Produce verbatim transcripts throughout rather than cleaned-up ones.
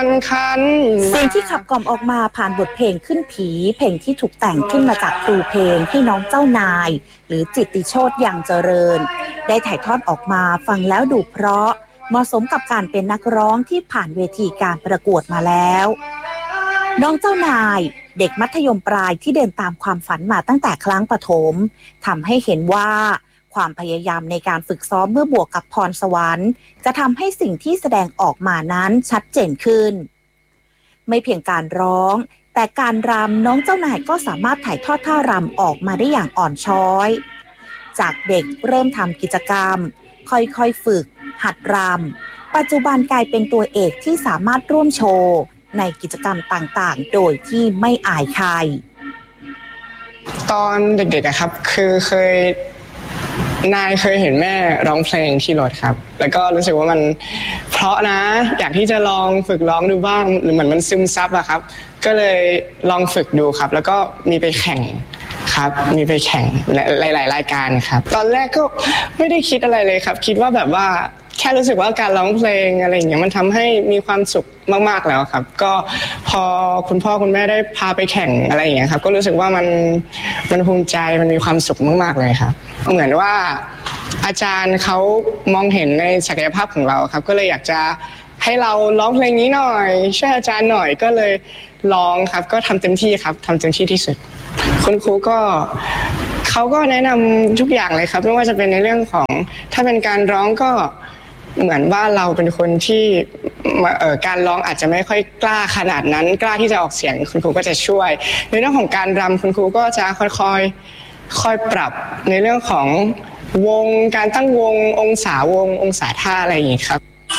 เสียงที่ขับกล่อมออกมาผ่านบทเพลงขึ้นผีเพลงที่ถูกแต่งขึ้นมาจากครูเพลงที่น้องเจ้านายหรือจิตติโชติยังเจริญได้ถ่ายทอดออกมาฟังแล้วดูเพราะเหมาะสมกับการเป็นนักร้องที่ผ่านเวทีการประกวดมาแล้วน้องเจ้านายเด็กมัธยมปลายที่เดินตามความฝันมาตั้งแต่ครั้งประถมทำให้เห็นว่าความพยายามในการฝึกซ้อมเมื่อบวกกับพรสวรรค์จะทำให้สิ่งที่แสดงออกมานั้นชัดเจนขึ้นไม่เพียงการร้องแต่การรำน้องเจ้านายก็สามารถถ่ายทอดท่ารำออกมาได้อย่างอ่อนช้อยจากเด็กเริ่มทำกิจกรรมค่อยๆฝึกหัดรำปัจจุบันกลายเป็นตัวเอกที่สามารถร่วมโชว์ในกิจกรรมต่างๆโดยที่ไม่อายใครตอนเด็กๆอะครับคือเคยนายเคยเห็นแม่ร้องเพลงที่รถครับแล้วก็รู้สึกว่ามันเพราะนะอยากที่จะลองฝึกร้องดูบ้างหรือเหมือนมันซึมซับอะครับก็เลยลองฝึกดูครับแล้วก็มีไปแข่งครับมีไปแข่งหลายๆรายการครับตอนแรกก็ไม่ได้คิดอะไรเลยครับคิดว่าแบบว่าแค่รู้สึกว่าการร้องเพลงอะไรอย่างเงี้ยมันทำให้มีความสุขมากๆแล้วครับก็พอคุณพ่อคุณแม่ได้พาไปแข่งอะไรอย่างเงี้ยครับก็รู้สึกว่ามันมันภูมิใจมันมีความสุขมากๆเลยครับเหมือนว่าอาจารย์เขามองเห็นในศักยภาพของเราครับก็เลยอยากจะให้เราร้องเพลงนี้หน่อยช่วยอาจารย์หน่อยก็เลยร้องครับก็ทำเต็มที่ครับทำเต็มที่ที่สุดคุณครูก็เขาก็แนะนำทุกอย่างเลยครับไม่ว่าจะเป็นในเรื่องของถ้าเป็นการร้องก็เหมือนว่าเราเป็นคนที่เอ่อการร้องอาจจะไม่ค่อยกล้าขนาดนั้นกล้าที่จะออกเสียงคุณครูก็จะช่วยในเรื่องของการรำคุณครูก็จะค่อยๆค่อยปรับในเรื่องของวงการตั้งวงองศาวงองศาท่าอะไรอย่างนี้ครับ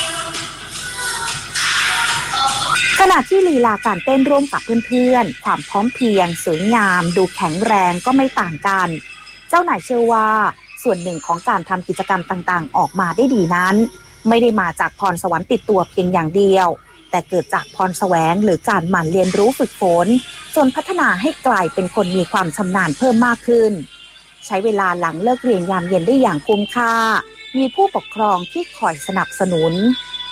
ขณะที่ลีลาการเต้นร่วมกับเพื่อนๆความพร้อมเพรียงสวยงามดูแข็งแรงก็ไม่ต่างกันเจ้านายเชื่อว่าส่วนหนึ่งของการทำกิจกรรมต่างๆออกมาได้ดีนั้นไม่ได้มาจากพรสวรรค์ติดตัวเพียงอย่างเดียวแต่เกิดจากพรแสวงหรือการหมั่นเรียนรู้ฝึกฝนจนพัฒนาให้กลายเป็นคนมีความชำนาญเพิ่มมากขึ้นใช้เวลาหลังเลิกเรียนยามเย็นได้อย่างคุ้มค่ามีผู้ปกครองที่คอยสนับสนุน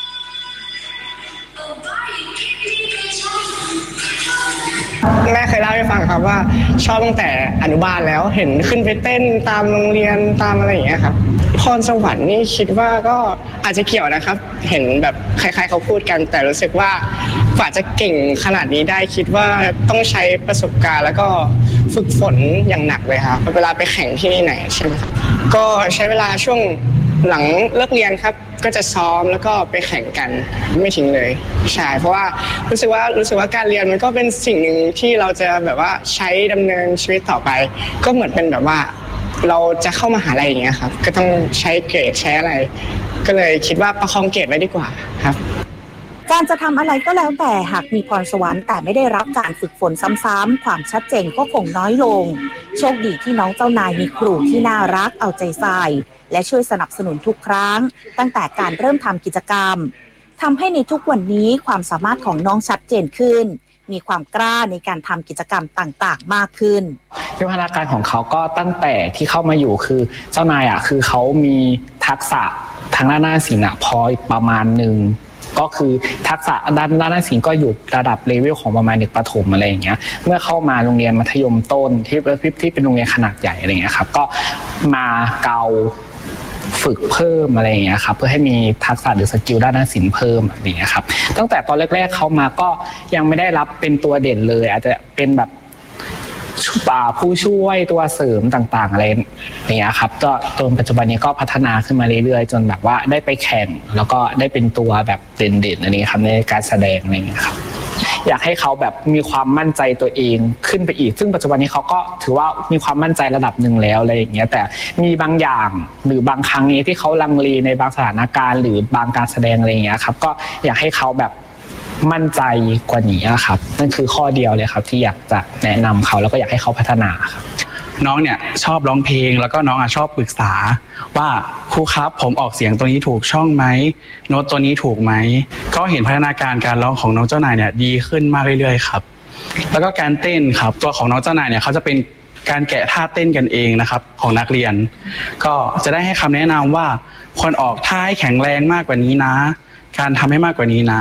แม่เคยเล่าให้ฟังครับว่าชอบตั้งแต่อนุบาลแล้วเห็นขึ้นไปเต้นตามโรงเรียนตามอะไรอย่างเงี้ยครับพรสวรรค์นี่คิดว่าก็อาจจะเกี่ยวนะครับเห็นแบบใครๆเขาพูดกันแต่รู้สึกว่ากว่าจะเก่งขนาดนี้ได้คิดว่าต้องใช้ประสบการณ์แล้วก็ฝึกฝนอย่างหนักเลยครับเวลาไปแข่งที่นี่ไหนใช่ไหมก็ใช้เวลาช่วงหลังเลิกเรียนครับก็จะซ้อมแล้วก็ไปแข่งกันไม่ทิ้งเลยใช่เพราะว่ารู้สึกว่ารู้สึกว่าการเรียนมันก็เป็นสิ่งหนึ่งที่เราจะแบบว่าใช้ดำเนินชีวิตต่อไปก็เหมือนเป็นแบบว่าเราจะเข้ามหาลัยอย่างเงี้ยครับก็ต้องใช้เกรดใช้อะไรก็เลยคิดว่าประคองเกรดไว้ดีกว่าครับการจะทำอะไรก็แล้วแต่หากมีพรสวรรค์แต่ไม่ได้รับการฝึกฝนซ้ำๆความชัดเจนก็คงน้อยลงโชคดีที่น้องเจ้านายมีครูที่น่ารักเอาใจใส่และช่วยสนับสนุนทุกครั้งตั้งแต่การเริ่มทำกิจกรรมทำให้ในทุกวันนี้ความสามารถของน้องชัดเจนขึ้นมีความกล้าในการทำกิจกรรมต่างๆมากขึ้นวิวัฒนาการของเขาก็ตั้งแต่ที่เข้ามาอยู่คือเจ้านายอ่ะคือเขามีทักษะทางด้านหน้าศิลป์พอประมาณหนึ่งก็คือทักษะด้านด้านหน้าศิลป์ก็อยู่ระดับเลเวลของประมาณเด็กประถมอะไรอย่างเงี้ยเมื่อเข้ามาโรงเรียนมัธยมต้นที่ที่เป็นโรงเรียนขนาดใหญ่อะไรเงี้ยครับก็มาเกาฝึกเพิ่มอะไรอย่างเงี้ยครับเพื่อให้มีทักษะหรือสกิลด้านด้านศิลป์เพิ่มอะไรอย่างเงี้ยครับตั้งแต่ตอนแรกๆเข้ามาก็ยังไม่ได้รับเป็นตัวเด่นเลยอาจจะเป็นแบบผู้ช่วยตัวเสริมต่างๆอะไรอย่างเงี้ยครับก็จนปัจจุบันนี้ก็พัฒนาขึ้นมาเรื่อยๆจนแบบว่าได้ไปแข่งแล้วก็ได้เป็นตัวแบบเด่นๆอันนี้ครับในการแสดงอะไรอย่างเงี้ยครับอยากให้เขาแบบมีความมั่นใจตัวเองขึ้นไปอีกซึ่งปัจจุบันนี้เขาก็ถือว่ามีความมั่นใจระดับหนึ่งแล้วอะไรอย่างเงี้ยแต่มีบางอย่างหรือบางครั้งนี้ที่เขาลังเลในบางสถานการณ์หรือบางการแสดงอะไรอย่างเงี้ยครับก็อยากให้เขาแบบมั่นใจกว่านี้ครับนั่นคือข้อเดียวเลยครับที่อยากจะแนะนำเขาแล้วก็อยากให้เขาพัฒนาครับน้องเนี่ยชอบร้องเพลงแล้วก็น้องอ่ะชอบปรึกษาว่าครูครับผมออกเสียงตัวนี้ถูกช่องไหมโน้ตตัวนี้ถูกไหมก็เห็นพัฒนาการการร้องของน้องเจ้านายเนี่ยดีขึ้นมากเรื่อยๆครับแล้วก็การเต้นครับตัวของน้องเจ้านายเนี่ยเขาจะเป็นการแกะท่าเต้นกันเองนะครับของนักเรียนก็จะได้ให้คำแนะนำว่าควรออกท่าให้แข็งแรงมากกว่านี้นะการทำให้มากกว่านี้นะ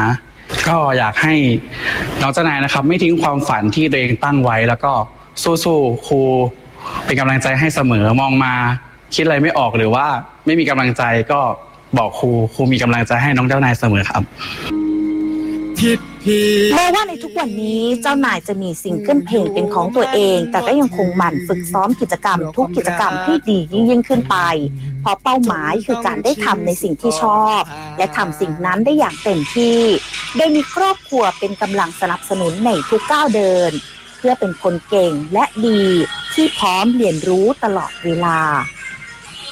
ก็อยากให้น้องเจ้านายนะครับไม่ทิ้งความฝันที่ตัวเองตั้งไว้แล้วก็สู้ๆครูเป็นกำลังใจให้เสมอมองมาคิดอะไรไม่ออกหรือว่าไม่มีกำลังใจก็บอกครูครูมีกำลังใจให้น้องเจ้านายเสมอครับแม้ว่าในทุกวันนี้เจ้านายจะมีซิงเกิลเพลงเป็นของตัวเองแต่ก็ยังคงหมั่นฝึกซ้อมกิจกรรมทุกกิจกรรมให้ดียิ่งยิ่งขึ้นไปเพราะเป้าหมายคือการได้ทำในสิ่งที่ชอบและทำสิ่งนั้นได้อย่างเต็มที่โดยมีครอบครัวเป็นกำลังสนับสนุนในทุกก้าวเดินเพื่อเป็นคนเก่งและดีที่พร้อมเรียนรู้ตลอดเวลา